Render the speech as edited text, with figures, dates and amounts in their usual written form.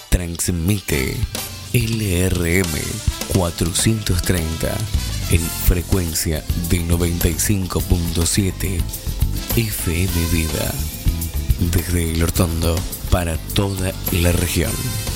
Transmite LRM 430 en frecuencia de 95.7 FM Vida. Desde El Hortondo para toda la región.